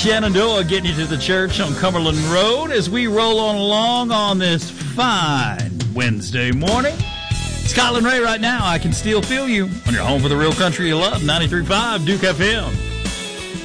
Shenandoah getting you to the church on Cumberland Road as we roll on along on this fine Wednesday morning. Scotland Ray right now, I Can Still Feel You on your home for the real country you love, 93.5 Duke FM.